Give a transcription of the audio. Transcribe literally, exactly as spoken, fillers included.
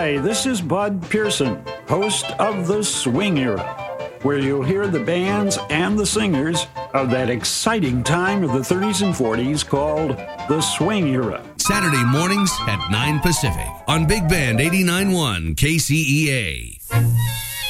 Hi, this is Bud Pearson, host of The Swing Era, where you'll hear the bands and the singers of that exciting time of the thirties and forties called The Swing Era. Saturday mornings at nine Pacific on Big Band eighty-nine point one K C E A.